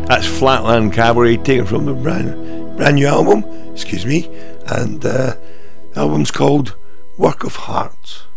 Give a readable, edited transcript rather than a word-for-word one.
That's Flatland Cavalry, taken from the brand new album, and the album's called Work of Hearts.